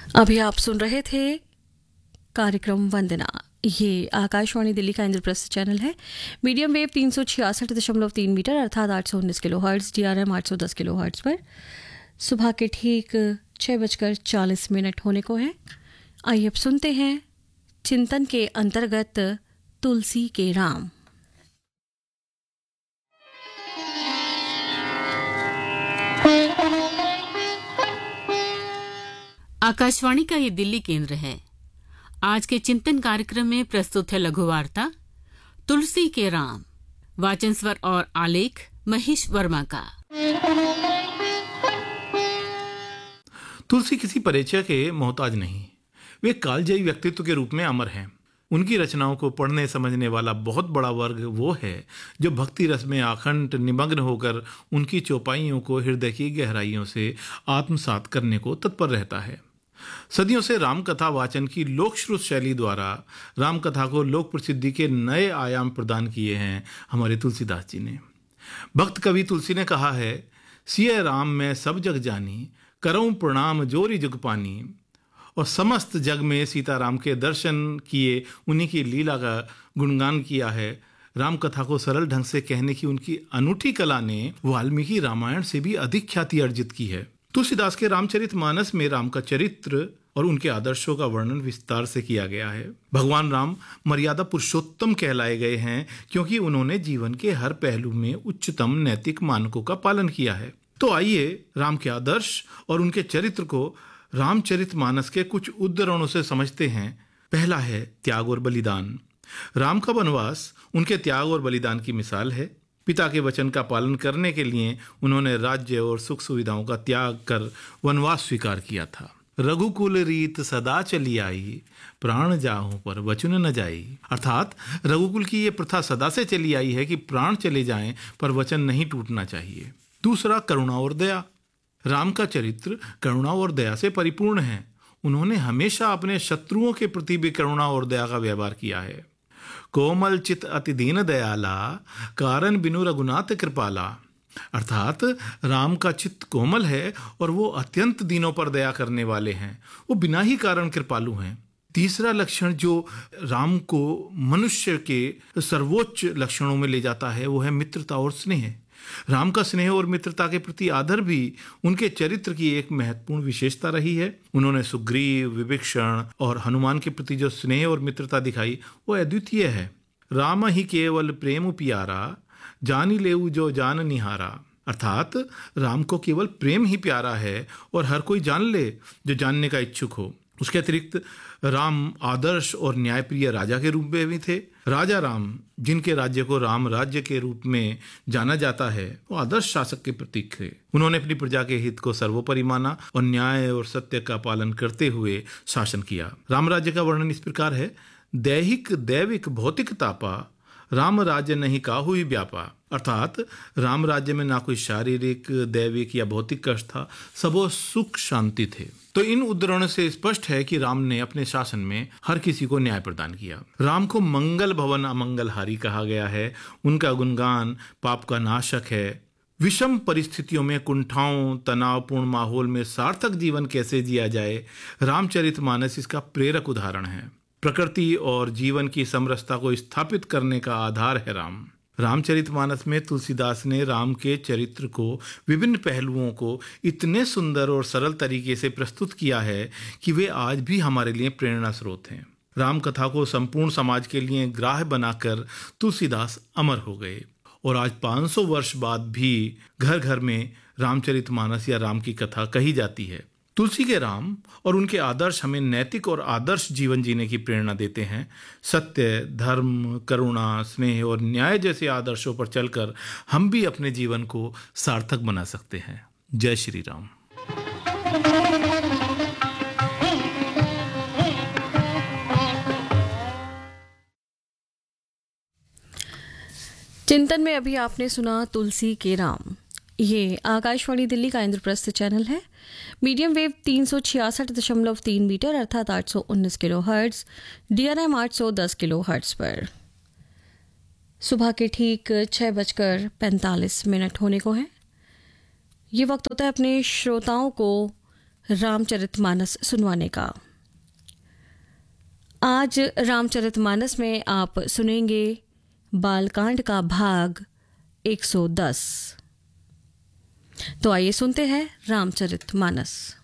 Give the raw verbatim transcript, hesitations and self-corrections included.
अभी आप सुन रहे थे कार्यक्रम वंदना। ये आकाशवाणी दिल्ली का इंद्रप्रस्थ चैनल है। मीडियम वेव तीन सौ छियासठ दशमलव तीन मीटर अर्थात आठ सौ उन्नीस kilo hertz, D R M आठ सौ दस किलो हर्ट्ज पर सुबह के ठीक छः बजकर चालीस मिनट होने को है। आइए अब सुनते हैं चिंतन के अंतर्गत तुलसी के राम। आकाशवाणी का ये दिल्ली केंद्र है। आज के चिंतन कार्यक्रम में प्रस्तुत है लघु वार्ता तुलसी के राम। वाचन स्वर और आलेख महेश वर्मा का। तुलसी किसी परिचय के मोहताज नहीं, वे कालजयी व्यक्तित्व के रूप में अमर हैं। उनकी रचनाओं को पढ़ने समझने वाला बहुत बड़ा वर्ग वो है जो भक्ति रस में आखंड निमग्न होकर उनकी चौपाइयों को हृदय की गहराइयों से आत्मसात करने को तत्पर रहता है। सदियों से रामकथा वाचन की लोकश्रुत शैली द्वारा रामकथा को लोक प्रसिद्धि के नए आयाम प्रदान किए हैं हमारे तुलसीदास जी ने। भक्त कवि तुलसी ने कहा है, सिय राम मैं सब जग जानी, करऊं प्रणाम जोरी जुग पानी। और समस्त जग में सीताराम के दर्शन किए, उन्हीं की लीला का गुणगान किया है। राम कथा को सरल ढंग से कहने की उनकी अनूठी कला ने वाल्मीकि रामायण से भी अधिक ख्याति अर्जित की है। तुलसीदास के रामचरितमानस में राम का चरित्र और उनके आदर्शों का वर्णन विस्तार से किया गया है। भगवान राम मर्यादा पुरुषोत्तम कहलाए गए हैं क्योंकि उन्होंने जीवन के हर पहलू में उच्चतम नैतिक मानकों का पालन किया है। तो आइए राम के आदर्श और उनके चरित्र को रामचरितमानस के कुछ उद्धरणों से समझते हैं। पहला है त्याग और बलिदान। राम का वनवास उनके त्याग और बलिदान की मिसाल है। पिता के वचन का पालन करने के लिए उन्होंने राज्य और सुख सुविधाओं का त्याग कर वनवास स्वीकार किया था। रघुकुल रीत सदा चली आई, प्राण जाऊं पर वचन न जाई। अर्थात रघुकुल की ये प्रथा सदा से चली आई है कि प्राण चले जाएं पर वचन नहीं टूटना चाहिए। दूसरा करुणा और दया। राम का चरित्र करुणा और दया से परिपूर्ण है। उन्होंने हमेशा अपने शत्रुओं के प्रति भी करुणा और दया का व्यवहार किया है। कोमल चित अति दीन दयाला, कारण बिनु रघुनाथ कृपाला। अर्थात राम का चित्त कोमल है और वो अत्यंत दीनों पर दया करने वाले हैं। वो बिना ही कारण कृपालु हैं। तीसरा लक्षण जो राम को मनुष्य के सर्वोच्च लक्षणों में ले जाता है वो है मित्रता और स्नेह। राम का स्नेह और मित्रता के प्रति आदर भी उनके चरित्र की एक महत्वपूर्ण विशेषता रही है। उन्होंने सुग्रीव, विभीषण और हनुमान के प्रति जो स्नेह और मित्रता दिखाई वो अद्वितीय है। राम ही केवल प्रेम प्यारा, जानी लेऊ जो जान निहारा। अर्थात राम को केवल प्रेम ही प्यारा है और हर कोई जान ले जो जानने का इच्छुक हो। उसके अतिरिक्त राम आदर्श और न्यायप्रिय राजा के रूप में भी थे। राजा राम, जिनके राज्य को राम राज्य के रूप में जाना जाता है, वो आदर्श शासक के प्रतीक थे। उन्होंने अपनी प्रजा के हित को सर्वोपरि माना और न्याय और सत्य का पालन करते हुए शासन किया। राम राज्य का वर्णन इस प्रकार है, दैहिक दैविक भौतिक तापा, राम राज्य नहीं काहू ही व्यापा। अर्थात राम राज्य में ना कोई शारीरिक, दैविक या भौतिक कष्ट था, सबो सुख शांति थे। तो इन उद्धरणों से स्पष्ट है कि राम ने अपने शासन में हर किसी को न्याय प्रदान किया। राम को मंगल भवन अमंगलहारी कहा गया है। उनका गुणगान पाप का नाशक है। विषम परिस्थितियों में, कुंठाओं तनावपूर्ण माहौल में सार्थक जीवन कैसे जिया जाए, रामचरितमानस इसका प्रेरक उदाहरण है। प्रकृति और जीवन की समरसता को स्थापित करने का आधार है राम। रामचरितमानस में तुलसीदास ने राम के चरित्र को, विभिन्न पहलुओं को इतने सुंदर और सरल तरीके से प्रस्तुत किया है कि वे आज भी हमारे लिए प्रेरणा स्रोत हैं। राम कथा को संपूर्ण समाज के लिए ग्राह्य बनाकर तुलसीदास अमर हो गए और आज पाँच सौ वर्ष बाद भी घर घर में रामचरितमानस या राम की कथा कही जाती है। तुलसी के राम और उनके आदर्श हमें नैतिक और आदर्श जीवन जीने की प्रेरणा देते हैं। सत्य, धर्म, करुणा, स्नेह और न्याय जैसे आदर्शों पर चलकर हम भी अपने जीवन को सार्थक बना सकते हैं। जय श्री राम। चिंतन में अभी आपने सुना तुलसी के राम। ये आकाशवाणी दिल्ली का इंद्रप्रस्थ चैनल है। मीडियम वेव तीन सौ छियासठ दशमलव तीन मीटर अर्थात आठ सौ उन्नीस kilo hertz, D R M आठ सौ दस किलो हर्ट्ज पर सुबह के ठीक छः बजकर पैंतालीस मिनट होने को है। ये वक्त होता है अपने श्रोताओं को रामचरितमानस सुनवाने का। आज रामचरितमानस में आप सुनेंगे बालकांड का भाग एक सौ दस। तो आइए सुनते हैं रामचरितमानस।